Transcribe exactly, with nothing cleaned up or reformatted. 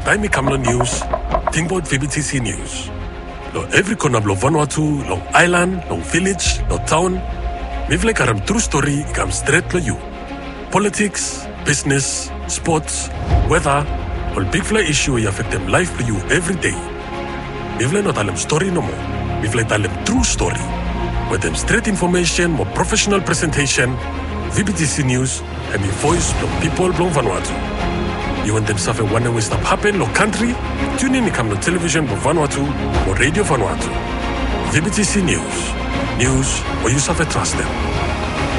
time ikamlo news, think about V B T C News. Lo every corner of Vanuatu, long island, long village, long town, mivle karam true story ikam straight to you. Politics, business, sports, weather, all big fly issue I affect them life for you every day. Mivle not alem story no more. Mivle talem true story. With them straight information, more professional presentation, V B T C News, and the voice from people from Vanuatu. You want them suffer one way stuff happen, no country? Tune in, come on television for Vanuatu or radio Vanuatu. V B T C News. News where you suffer trust them.